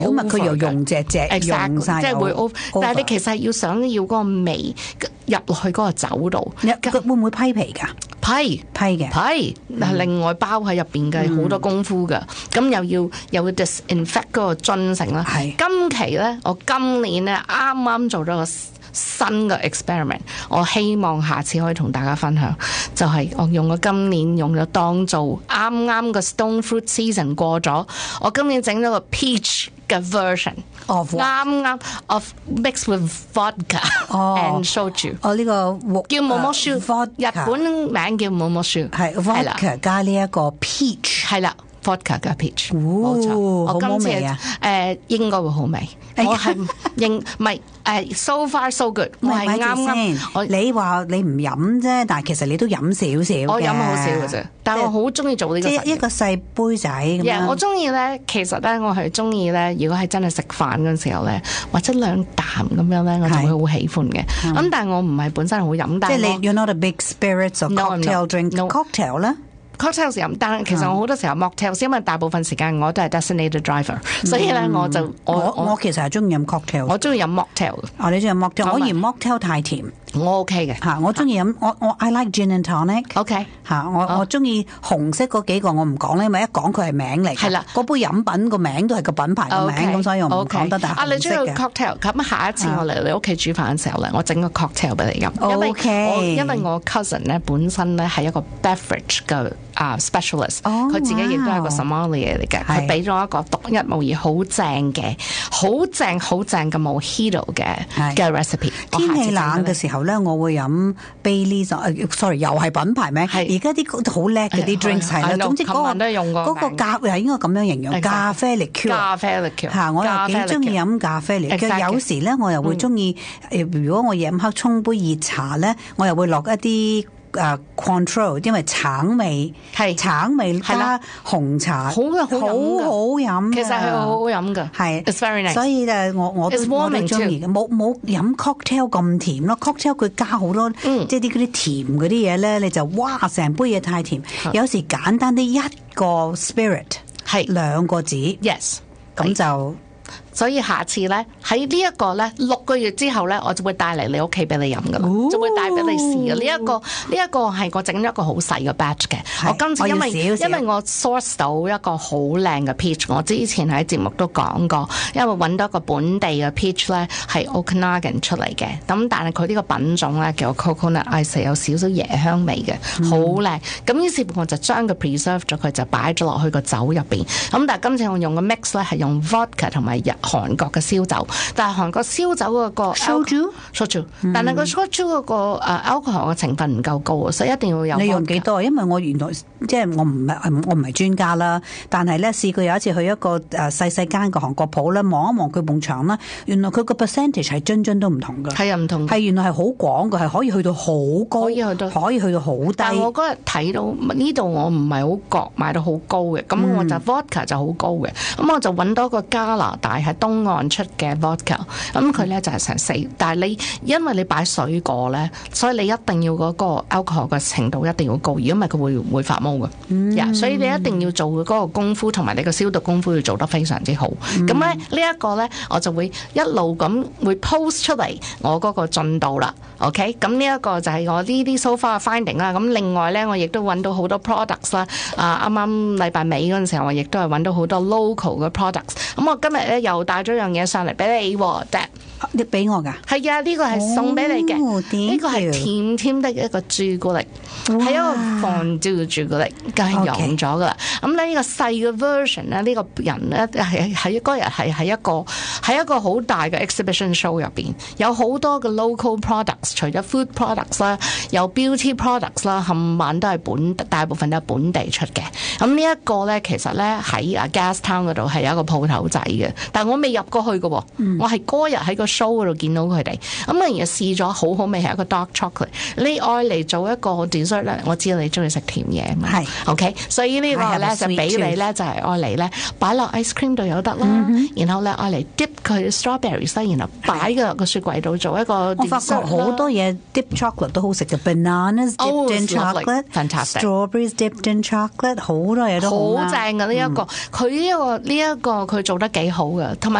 咁啊，佢又用隻用晒， 即係會 over， 但係你其實要想要嗰個味入落去嗰個酒度， 佢會唔會批皮㗎？ 批嘅，另外包喺入邊嘅好多功夫㗎，咁又要 disinfect 嗰個樽成啦。今期咧，我今年咧啱啱做咗個新嘅 experiment， 我希望下次可以同大家分享，就係我今年用咗當做啱啱個 stone fruit season 過咗，我今年整咗個 peach 嘅 version， 啱 of mixed with vodka and soju。 呢個叫 Momoshu， 日本名叫 Momoshu， 係 vodka 加呢一個 peach， 係啦。vodka 加 peach， 冇錯。我今次應該會好味。我係唔係so far so good。我係啱。 你話你唔飲啫，但係其實你都飲少少。 我飲好少嘅啫，但係我好中意做呢個。 即係一個細杯仔咁樣。 我中意咧，其實咧，我係中意咧。如果係真係食飯嗰陣時候咧，或者兩啖咁樣咧，我就會好喜歡嘅。咁但係我唔係本身好飲，但係即係你 you're not a big spirits or cocktail drink。cocktail 咧。 cocktails 飲，但係其實我好多時候 mocktails， 因為大部分時間我都係 designated driver， 所以咧我其實係中意飲 cocktail， 我中意飲 mocktail。 你中意飲 mocktail？ 我嫌 mocktail 太甜， 我 OK 嘅嚇。我中意飲我 I like gin and tonic。OK 嚇，我中意紅色嗰幾個我唔講咧，因為一講佢係名嚟。係啦，嗰杯飲品個名都係個品牌個名，咁所以我唔講得。但係你中意 cocktail？ 咁下一次我嚟你屋企煮飯嘅時候咧，我整個 cocktail 俾你飲。因為我 cousin 咧本身咧係一個 beverage 嘅specialist， 佢自己亦都係個 sommelier 嚟嘅，佢俾咗一個獨一無二好正嘅 mojito 嘅 recipe。 天氣冷嘅時候咧，我會飲 Baileys，sorry 又係品牌名。而家啲好叻嘅啲 drinks 係啦，總之嗰個咖又應該咁樣形容咖啡liqueur。嚇，我又幾中意飲咖啡liqueur。有時咧，我又會中意如果我夜晚黑沖杯熱茶咧，我又會落一啲control， 因為橙味加紅茶好飲， 其實係好好飲㗎， 係 It's very nice。 所以我都中意嘅，冇飲 cocktail 咁甜咯。cocktail 佢加好多即係嗰啲甜嗰啲嘢咧，你就哇成杯嘢太甜。有時簡單啲一個 spirit 係兩個字 yes， 咁就。 所以下次咧喺呢一個咧6個月之後咧，我就會帶嚟你屋企俾你飲噶啦，就會帶俾你試嘅。呢一個係我整咗一個好細嘅 batch 嘅。我今次因為我 source 到一個好靚嘅 peach， 我之前喺節目都講過，因為揾到一個本地嘅 peach 咧係 Okanagan 出嚟嘅。咁但係佢呢個品種咧叫 coconut ice， 有少少椰香味嘅，好靚。咁於是我就將佢 preserve 咗，佢就擺咗落去個酒入邊。咁但係今次我用嘅 mix 咧係用 vodka 同埋韓國嘅燒酒，但係韓國燒酒嗰個 soju， 但係個 soju 嗰個alcohol 嘅成分唔夠高，所以一定要有。 你用幾多？因為我原來即係我唔係專家啦，但係咧試過有一次去一個細間嘅韓國鋪咧，望一望佢埲牆啦，原來佢個 percentage 係樽都唔同嘅。係啊，唔同。係原來係好廣嘅，係可以去到好高，可以去到好低。 但我嗰日睇到呢度，我唔係好覺買到好高嘅，咁我就 vodka 就好高嘅，咁我就揾到個加拿大喺東岸出嘅 vodka， 咁佢咧就係成4，但係因為你擺水果咧，所以你一定要嗰個 alcohol 嘅程度一定要高，如果唔係佢會發毛嘅。所以你一定要做嗰個功夫，同埋你個消毒功夫要做得非常之好。咁咧呢一個咧，我就會一路咁會 post 出嚟我嗰個進度啦。OK， 咁呢一個就係我呢啲 so far 嘅 finding 啦。咁另外咧，我亦都揾到好多 products 啦。啱啱禮拜尾嗰陣時候，我亦都係揾到好多 local 嘅 products。咁我今日咧又帶咗樣嘢上嚟俾你喎， 你俾我㗎？ 係啊，呢個係送俾你嘅。呢個係甜甜的一個朱古力，係一個放焦嘅朱古力，梗係溶咗㗎啦。咁呢個細嘅 version 咧，呢個人咧喺嗰日係一個好大嘅 exhibition show 入邊，有好多嘅 local products， 除咗 food products 啦，有 beauty products 啦，冚唪唥都係大部分都係本地出嘅。咁呢一個咧，其實咧喺Gastown 嗰度係有一個鋪頭仔嘅，但係我未入過去嘅喎。我係嗰日喺個 show 嗰度見到佢哋，咁啊而家試咗好好味，係一個 dark chocolate。你愛嚟做一個 dessert 咧，我知道你中意食甜嘢嘛，係 OK， 所以呢個咧就俾你咧就係愛嚟咧擺落 ice cream 度有得啦，然後咧愛嚟 dip 佢 strawberries 然後擺個雪櫃度做一個 dessert。 我發覺好多嘢 dip chocolate 都好食嘅 ，bananas dipped in chocolate，strawberries dipped in chocolate， 好多嘢都好正嘅呢一個，佢呢一個佢做得幾好嘅，同埋